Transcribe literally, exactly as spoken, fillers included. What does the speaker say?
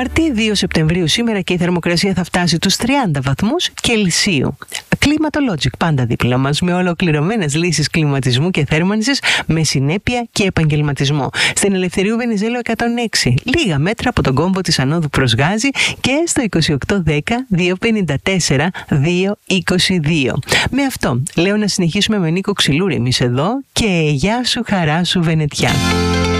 Τετάρτη, δύο Σεπτεμβρίου σήμερα, και η θερμοκρασία θα φτάσει τους τριάντα βαθμούς Κελσίου. Climatologic, πάντα δίπλα μας, με ολοκληρωμένες λύσεις κλιματισμού και θέρμανσης, με συνέπεια και επαγγελματισμό. Στην Ελευθερίου Βενιζέλου εκατόν έξι, λίγα μέτρα από τον κόμβο της Ανόδου προς Γάζη, και στο είκοσι οκτώ δέκα διακόσια πενήντα τέσσερα διακόσια είκοσι δύο. Με αυτό λέω να συνεχίσουμε με Νίκο Ξυλούρη εμείς εδώ, και γεια σου χαρά σου Βενετιά.